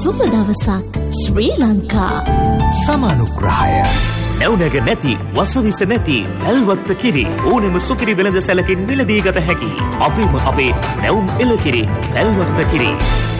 සුබ දවසක් ශ්‍රී ලංකා. සමානුග්‍රහය නැවුනග නැති වසවිස නැති වැල්වත්ත කිරි ඕනෙම සුකිරි වෙළඳ සැලකින් මිලදී ගත හැකි අපිම අපේ නැවුම් එළකිරි වැල්වත්ත කිරි.